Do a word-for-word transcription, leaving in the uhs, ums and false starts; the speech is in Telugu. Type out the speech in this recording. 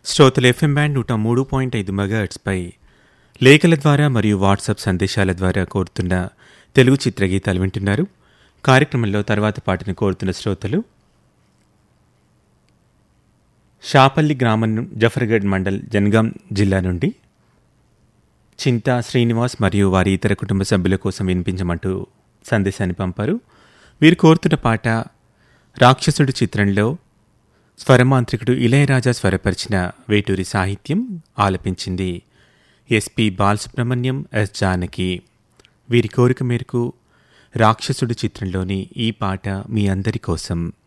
శ్రోతలు ఎఫ్ఎం బ్యాండ్ నూట మూడు పాయింట్ ఐదు మెగాహెర్ట్జ్పై లేఖల ద్వారా మరియు వాట్సాప్ సందేశాల ద్వారా కోరుతున్న తెలుగు చిత్రగీతాలు వింటున్నారు. కార్యక్రమంలో తర్వాత పాటను కోరుతున్న శ్రోతలు షాపల్లి గ్రామం జఫర్గఢ్ మండల్ జనగాం జిల్లా నుండి చింతా శ్రీనివాస్ మరియు వారి ఇతర కుటుంబ సభ్యుల కోసం వినిపించమంటూ సందేశాన్ని పంపారు. వీరు కోరుతున్న పాట రాక్షసుడు చిత్రంలో స్వరమాంత్రికుడు ఇళయరాజా స్వరపరిచిన వేటూరి సాహిత్యం ఆలపించింది ఎస్పి బాలసుబ్రహ్మణ్యం, ఎస్ జానకి. వీరి కోరిక మేరకు రాక్షసుడు చిత్రంలోని ఈ పాట మీ అందరి కోసం.